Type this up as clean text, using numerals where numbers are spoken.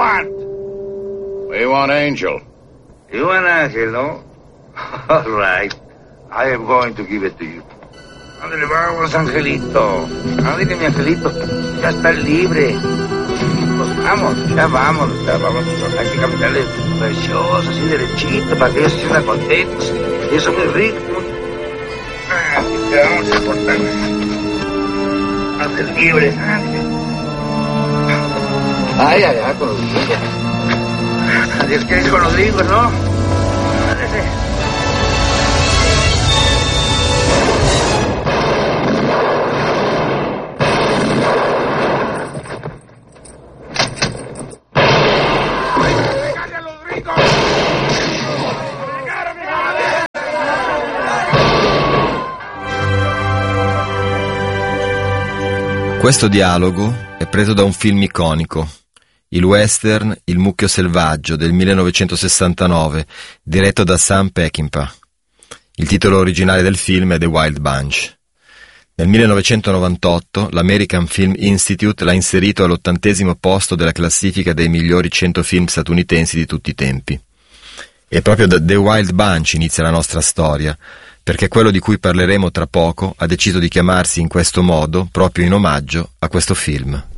want? We want Angel. You want Angel, no? All right. I am going to give it to you. Ándale, vamos, Angelito. Ándale, mi Angelito. Ya está libre. Pues vamos. Hay que caminarle precioso, así derechito, para que ellos se sientan contentos. Y eso muy rico. Así que vamos a cortar. Ándale, libre, Ángel. Ay, con los gringos. Adiós, que es con los gringos, ¿no? Ándale. Questo dialogo è preso da un film iconico, il western Il mucchio selvaggio del 1969, diretto da Sam Peckinpah. Il titolo originale del film è The Wild Bunch. Nel 1998 l'American Film Institute l'ha inserito all'80° posto della classifica dei migliori 100 film statunitensi di tutti i tempi. E proprio da The Wild Bunch inizia la nostra storia, perché quello di cui parleremo tra poco ha deciso di chiamarsi in questo modo proprio in omaggio a questo film.